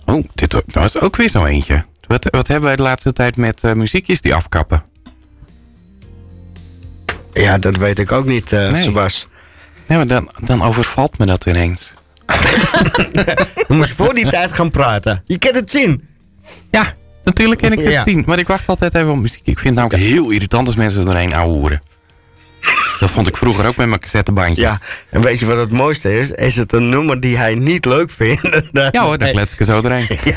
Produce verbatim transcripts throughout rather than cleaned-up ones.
Oh, dit was ook weer zo eentje. Wat, wat hebben wij de laatste tijd met uh, muziekjes die afkappen? Ja, dat weet ik ook niet, uh, nee. Sebas. Nee, maar dan, dan overvalt me dat ineens. Je moet voor die tijd gaan praten. Je kent het zien. Ja, natuurlijk ken ik het ja. zien. Maar ik wacht altijd even op muziek. Ik vind het namelijk heel irritant als mensen er doorheen ouwehoeren. Dat vond ik vroeger ook met mijn cassettebandjes. Ja, en weet je wat het mooiste is? Is het een nummer die hij niet leuk vindt? Ja hoor, dan klets ik er zo doorheen. Ja.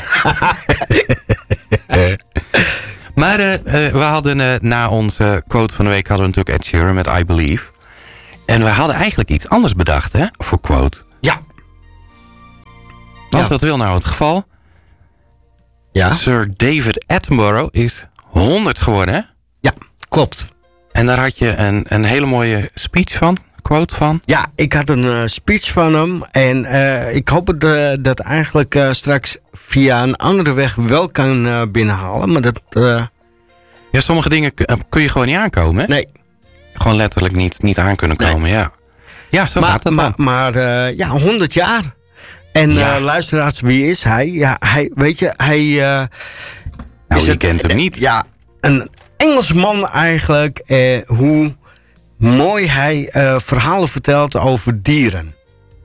Maar uh, uh, we hadden uh, na onze quote van de week hadden we natuurlijk Ed Sheeran met I Believe. En we hadden eigenlijk iets anders bedacht, hè, voor quote. Ja. Want ja. wat wil nou het geval? Ja. Sir David Attenborough is honderd geworden, hè? Ja, klopt. En daar had je een, een hele mooie speech van, quote van. Ja, ik had een uh, speech van hem. En uh, ik hoop het, uh, dat eigenlijk uh, straks via een andere weg wel kan uh, binnenhalen. Maar dat... Uh... Ja, sommige dingen kun je gewoon niet aankomen, hè? Nee. Gewoon letterlijk niet, niet aan kunnen komen, nee. ja. Ja, zo maar, gaat het maar, dan. Maar uh, ja, honderd jaar. En ja. uh, luisteraars, wie is hij? Ja, hij, weet je, hij... Uh, nou, je het, kent hem niet. Ja, een Engelsman eigenlijk. Uh, hoe mooi hij uh, verhalen vertelt over dieren.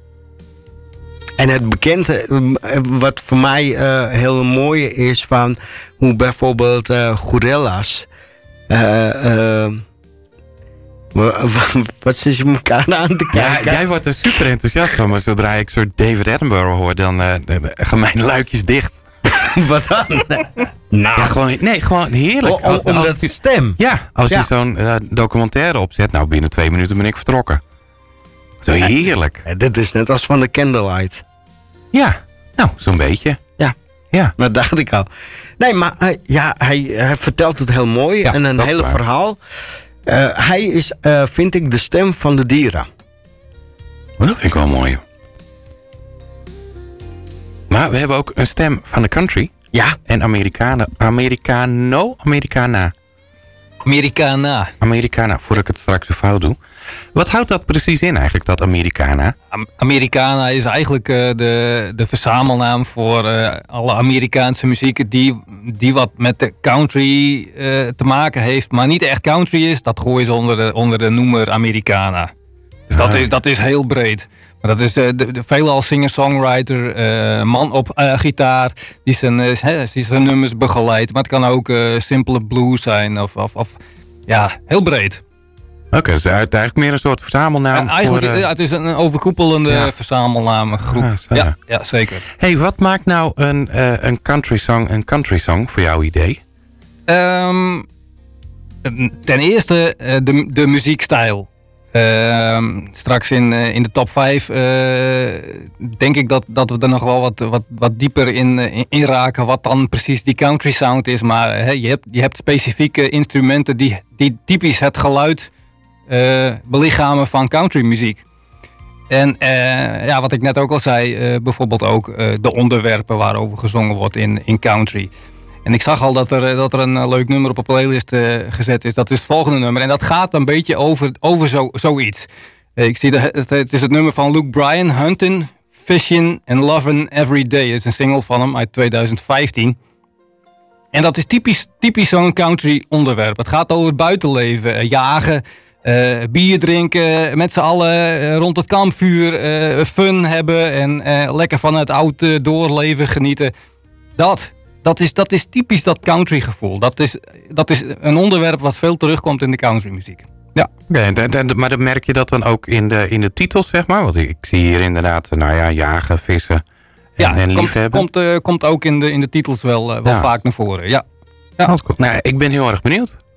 En het bekende, uh, wat voor mij uh, heel mooi is van hoe bijvoorbeeld uh, gorilla's... Uh, uh, Wat zit je elkaar aan te kijken? Ja, jij wordt er super enthousiast van, maar zodra ik soort David Attenborough hoor, dan uh, gaan mijn luikjes dicht. Wat dan? Nou. Ja, gewoon, nee, gewoon heerlijk. Om, om, om dat stem? Ja, als ja. je zo'n uh, documentaire opzet, nou binnen twee minuten ben ik vertrokken. Zo heerlijk. Ja, dit is net als van de Candlelight. Ja, nou, zo'n beetje. Ja, ja. Dat dacht ik al. Nee, maar uh, ja, hij, hij vertelt het heel mooi ja, en een hele verhaal. Uh, hij is, uh, vind ik, de stem van de dieren. Oh, dat vind ik wel mooi. Maar we hebben ook een stem van de country. Ja. En Americano, Americano, Americana. Americana. Americana, voor ik het straks zo fout doe. Wat houdt dat precies in eigenlijk, dat Americana? Americana is eigenlijk uh, de, de verzamelnaam voor uh, alle Amerikaanse muziek die, die wat met de country uh, te maken heeft, maar niet echt country is. Dat gooien ze onder de, onder de noemer Americana. Dus dat, is, dat is heel breed. Maar dat is uh, de, de, veelal singer-songwriter, uh, man op uh, gitaar, die zijn, uh, die zijn nummers begeleidt. Maar het kan ook uh, simpele blues zijn of, of, of ja, heel breed. Oké, okay, dus eigenlijk meer een soort verzamelnaam. Ja, eigenlijk, voor, uh... ja, het is een overkoepelende ja. verzamelnamengroep. Ja, ja, ja, ja, zeker. Hey, wat maakt nou een, uh, een country song een country song voor jouw idee? Um, ten eerste uh, de, de muziekstijl. Uh, straks in, uh, in de top vijf uh, denk ik dat, dat we er nog wel wat, wat, wat dieper in, in, in raken wat dan precies die country sound is. Maar uh, je, hebt, je hebt specifieke instrumenten die, die typisch het geluid uh, belichamen van countrymuziek. En uh, ja, wat ik net ook al zei, uh, bijvoorbeeld ook uh, de onderwerpen waarover gezongen wordt in, in country. En ik zag al dat er, dat er een leuk nummer op een playlist uh, gezet is. Dat is het volgende nummer. En dat gaat een beetje over, over zo, zoiets. Uh, ik zie de, het, het is het nummer van Luke Bryan, Hunting, Fishing and Loving Every Day. Het is een single van hem uit twintig vijftien. En dat is typisch, typisch zo'n country onderwerp. Het gaat over het buitenleven, uh, jagen, uh, bier drinken, met z'n allen uh, rond het kampvuur uh, fun hebben en uh, lekker van het oude doorleven genieten. Dat... Dat is, dat is typisch dat country gevoel. Dat is, dat is een onderwerp wat veel terugkomt in de countrymuziek. Ja. Okay, de, de, maar dan merk je dat dan ook in de, in de titels, zeg maar? Want ik, ik zie hier inderdaad, nou ja, jagen, vissen en, ja, en komt, liefhebben. Komt, uh, komt ook in de, in de titels wel, uh, wel ja. vaak naar voren, ja. ja. Oh, cool. Nou, ik ben heel erg benieuwd.